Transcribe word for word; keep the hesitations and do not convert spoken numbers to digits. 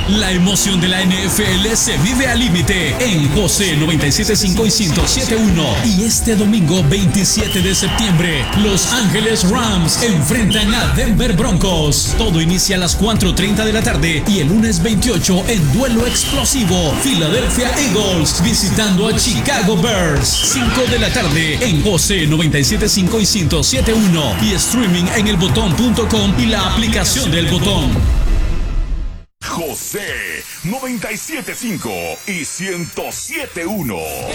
La emoción de la N F L se vive al límite en José noventa y siete punto cinco y ciento siete punto uno. Y este domingo veintisiete de septiembre, Los Ángeles Rams enfrentan a Denver Broncos. Todo inicia a las cuatro treinta de la tarde y el lunes veintiocho en duelo explosivo, Philadelphia Eagles visitando a Chicago Bears. cinco de la tarde en José noventa y siete punto cinco y ciento siete punto uno y streaming en el botón punto com y la aplicación del Botón. José noventa y siete punto cinco y ciento siete punto uno.